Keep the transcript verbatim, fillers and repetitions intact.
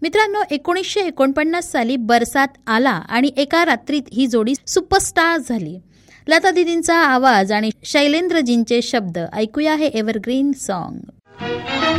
मित्रांनो, एकोणीसशे एकोणपन्नास साली बरसात आला आणि एका रात्रीत ही जोडी सुपरस्टार झाली. लता दीदींचा आवाज आणि शैलेंद्रजींचे शब्द. ऐकूया हे एव्हरग्रीन सॉन्ग.